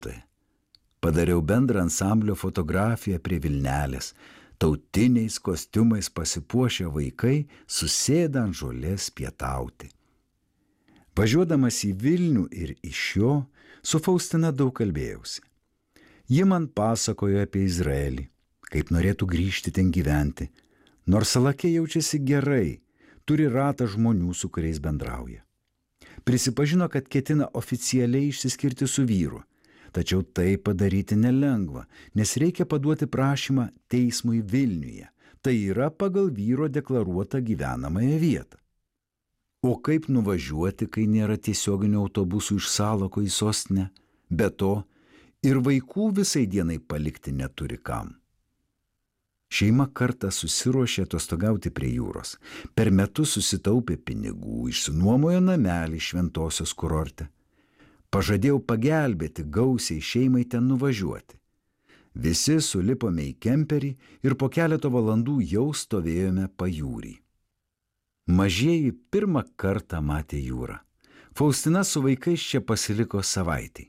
Padariau bendrą ansamblio fotografiją prie Vilnelės. Tautiniais kostiumais pasipuošę vaikai susėda ant žolės pietauti. Važiuodamas į Vilnių ir iš jo, su Faustina daug kalbėjausi. Ji man pasakojo apie Izraelį, kaip norėtų grįžti ten gyventi, nors Salake jaučiasi gerai, turi ratą žmonių, su kuriais bendrauja. Prisipažino, kad ketina oficialiai išsiskirti su vyru, tačiau tai padaryti nelengva, nes reikia paduoti prašymą teismui Vilniuje, tai yra pagal vyro deklaruotą gyvenamąją vietą. O kaip nuvažiuoti, kai nėra tiesioginių autobusų iš Salako į sostinę? Be to, ir vaikų visai dienai palikti neturi kam. Šeima kartą susiruošė atostogauti prie jūros. Per metus susitaupė pinigų, išsinuomojo namelį Šventosios kurorte. Pažadėjau pagelbėti gausiai šeimai ten nuvažiuoti. Visi sulipome į kemperį ir po keleto valandų jau stovėjome pajūrį. Mažieji pirmą kartą matė jūrą. Faustina su vaikais čia pasiliko savaitei.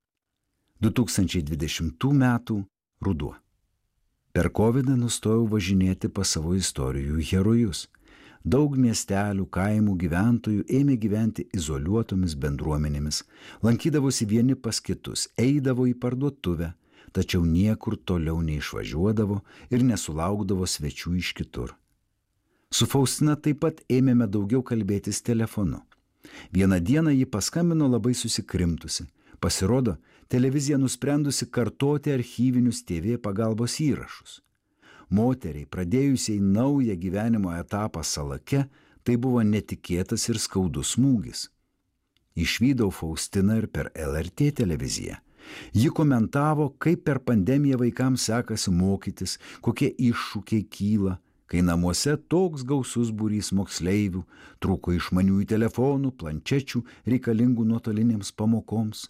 2020 metų ruduo. Per Covidą nustojau važinėti pas savo istorijų herojus. Daug miestelių, kaimų gyventojų ėmė gyventi izoliuotomis bendruomenėmis, lankydavosi vieni pas kitus, eidavo į parduotuvę, tačiau niekur toliau neišvažiuodavo ir nesulaukdavo svečių iš kitur. Su Faustina taip pat ėmėme daugiau kalbėtis telefonu. Vieną dieną ji paskambino labai susikrimtusi. Pasirodo, televizija nusprendusi kartoti archyvinius TV pagalbos įrašus. Moteriai, pradėjusiai naują gyvenimo etapą Salake, tai buvo netikėtas ir skaudus smūgis. Išvydau Faustiną ir per LRT televiziją. Ji komentavo, kaip per pandemiją vaikams sekasi mokytis, kokie iššūkiai kyla, kai namuose toks gausus būrys moksleivių, trūko išmaniųjų telefonų, planšečių reikalingų nuotolinėms pamokoms.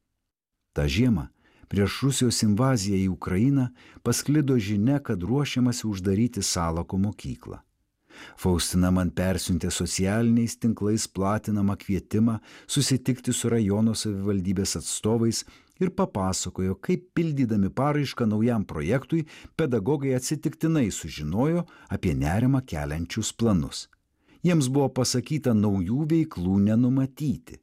Ta žiema, prieš Rusijos invaziją į Ukrainą, pasklido žinia, kad ruošiamasi uždaryti Salako mokyklą. Faustina man persiuntė socialiniais tinklais platinamą kvietimą susitikti su rajono savivaldybės atstovais ir papasakojo, kaip pildydami paraišką naujam projektui pedagogai atsitiktinai sužinojo apie nerimą keliančius planus. Jiems buvo pasakyta naujų veiklų nenumatyti.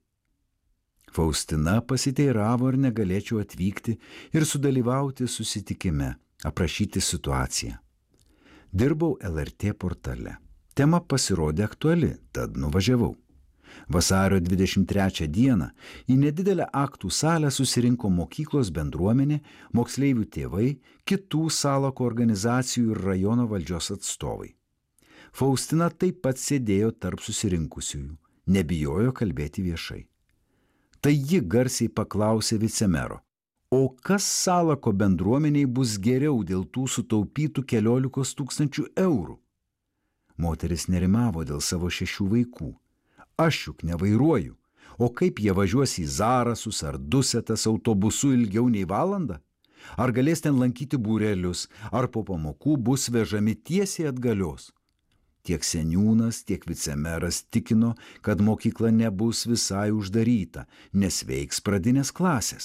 Faustina pasiteiravo, ar negalėčiau atvykti ir sudalyvauti susitikime, aprašyti situaciją. Dirbau LRT portale. Tema pasirodė aktuali, tad nuvažiavau. Vasario 23 dieną į nedidelę aktų salę susirinko mokyklos bendruomenė, moksleivių tėvai, kitų Salako organizacijų ir rajono valdžios atstovai. Faustina taip pat sėdėjo tarp susirinkusiųjų, nebijojo kalbėti viešai. Tai ji garsiai paklausė vicemero, o kas Salako bendruomeniai bus geriau dėl tų sutaupytų 14 000 eurų? Moteris nerimavo dėl savo 6 vaikų. Aš juk nevairuoju, o kaip jie važiuos į Zarasus ar Dusetas autobusu ilgiau nei valandą? Ar galės ten lankyti būrelius, ar po pamokų bus vežami tiesiai atgalios? Tiek seniūnas, tiek vicemeras tikino, kad mokykla nebus visai uždaryta, nes veiks pradinės klasės.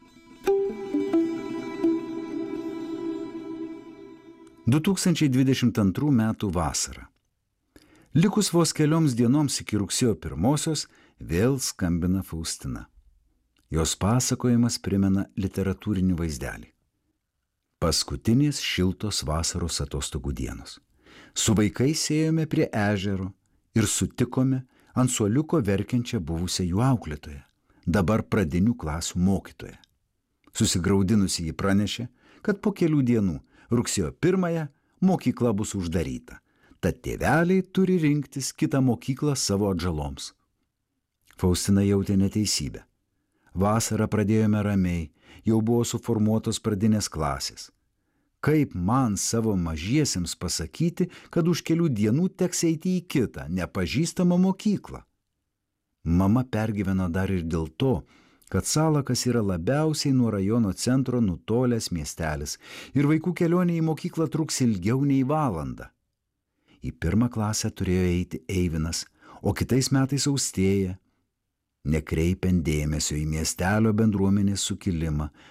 – 2022 metų vasara. Likus vos kelioms dienoms iki rugsėjo 1-osios vėl skambina Faustina. Jos pasakojimas primena literatūrinį vaizdelį. Paskutinės šiltos vasaros atostogų dienos. Su vaikais ėjome prie ežero ir sutikome ant suoliuko verkiančią buvusią jų auklėtoją, dabar pradinių klasių mokytoją. Susigraudinusi ji pranešė, kad po kelių dienų, rugsėjo 1-ąją, mokykla bus uždaryta, tad tėveliai turi rinktis kitą mokyklą savo atžaloms. Faustina jautė neteisybę. Vasarą pradėjome ramiai, jau buvo suformuotos pradinės klasės. Kaip man savo mažiesiems pasakyti, kad už kelių dienų teks eiti į kitą, nepažįstamą mokyklą? Mama pergyveno dar ir dėl to, kad Salakas yra labiausiai nuo rajono centro nutolęs miestelis ir vaikų kelionė į mokyklą truks ilgiau nei valandą. Į 1 klasę turėjo eiti Eivinas, o kitais metais Austėja. Nekreipiant dėmesio į miestelio bendruomenės sukilimą,